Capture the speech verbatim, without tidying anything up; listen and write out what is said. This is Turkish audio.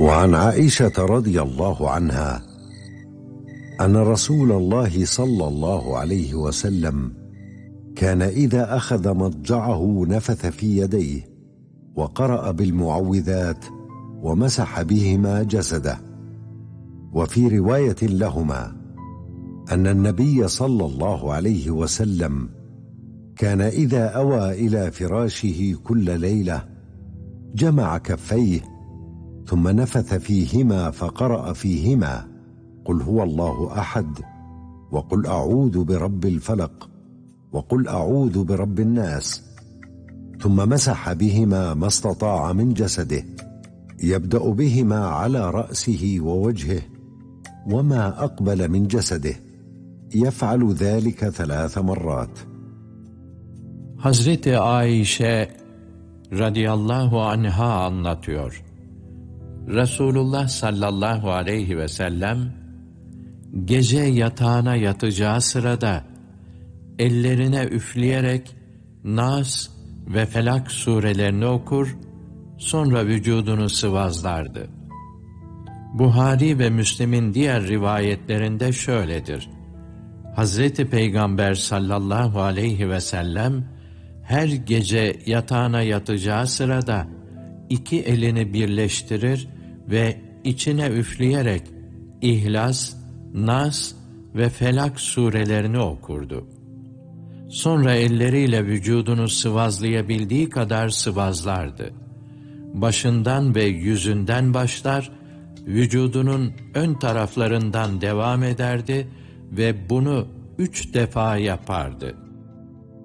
وعن عائشة رضي الله عنها أن رسول الله صلى الله عليه وسلم كان إذا أخذ مضجعه نفث في يديه وقرأ بالمعوذات ومسح بهما جسده. وفي رواية لهما أن النبي صلى الله عليه وسلم كان إذا أوى إلى فراشه كل ليلة جمع كفيه ثم نفث فيهما فقرأ فيهما قل هو الله أحد وقل أعوذ برب الفلق وقل أعوذ برب الناس، ثم مسح بهما ما استطاع من جسده، يبدأ بهما على رأسه ووجهه وما أقبل من جسده، يفعل ذلك ثلاث مرات. Hazreti Ayşe radıyallahu anha anlatıyor. Resulullah sallallahu aleyhi ve sellem gece yatağına yatacağı sırada ellerine üfleyerek Nas ve Felak surelerini okur, sonra vücudunu sıvazlardı. Buhari ve Müslim'in diğer rivayetlerinde şöyledir: Hazreti Peygamber sallallahu aleyhi ve sellem her gece yatağına yatacağı sırada iki elini birleştirir ve içine üfleyerek İhlas, Nas ve Felak surelerini okurdu. Sonra elleriyle vücudunu sıvazlayabildiği kadar sıvazlardı. Başından ve yüzünden başlar, vücudunun ön taraflarından devam ederdi ve bunu üç defa yapardı.